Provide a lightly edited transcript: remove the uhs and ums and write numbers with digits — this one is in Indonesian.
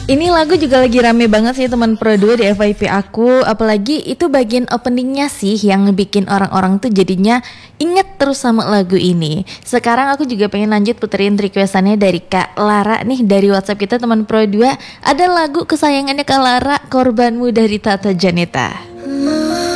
Ini lagu juga lagi rame banget sih teman Pro 2 di FYP aku. Apalagi itu bagian openingnya sih yang bikin orang-orang tuh jadinya inget terus sama lagu ini. Sekarang aku juga pengen lanjut puterin requestannya dari Kak Lara nih, dari WhatsApp kita teman Pro 2. Ada lagu kesayangannya Kak Lara, Korbanmu dari Tata Janeta.